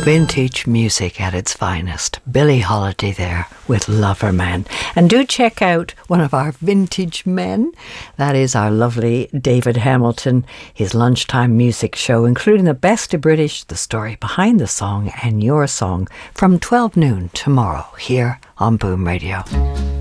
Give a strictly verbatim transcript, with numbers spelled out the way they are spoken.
Vintage music at its finest. Billie Holiday there with Lover Man. And do check out one of our vintage men. That is our lovely David Hamilton, his lunchtime music show, including the best of British, the story behind the song, and your song from twelve noon tomorrow here on Boom Radio.